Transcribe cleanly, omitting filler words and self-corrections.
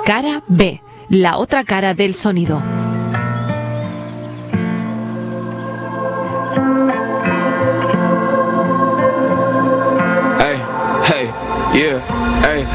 Cara B, la otra cara del sonido. Hey, hey, yeah, hey.